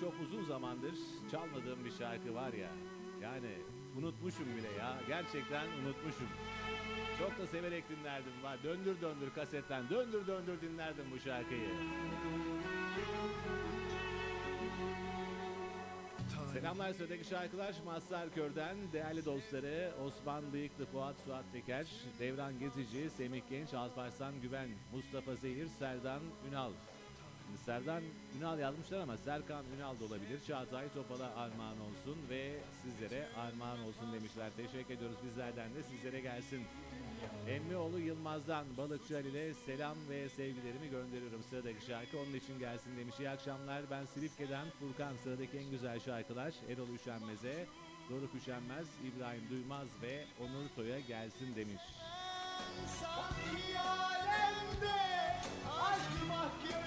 çok uzun zamandır çalmadığım bir şarkı var ya. Yani unutmuşum bile ya. Gerçekten unutmuşum. Çok da severek dinlerdim. Var. Döndür döndür kasetten. Döndür döndür dinlerdim bu şarkıyı. Selamlar sıradaki şarkılar Mazhar Kör'den değerli dostları Osman Bıyıklı, Fuat Suat Teker, Devran Gezici, Semih Genç, Alparslan Güven, Mustafa Zehir, Serdan Ünal. Şimdi Serdan Ünal yazmışlar ama Serkan Ünal da olabilir. Çağatay Topal'a armağan olsun ve sizlere armağan olsun demişler. Teşekkür ediyoruz, bizlerden de sizlere gelsin. Emmioğlu Yılmaz'dan Balıkçı Ali'le selam ve sevgilerimi gönderiyorum. Sıradaki şarkı onun için gelsin demiş. İyi akşamlar, ben Silifke'den Furkan. Sıradaki en güzel şarkılar Erol Üşenmez'e, Doruk Üşenmez, İbrahim Duymaz ve Onur Toy'a gelsin demiş. Sanki alemde aşk mahkemesi.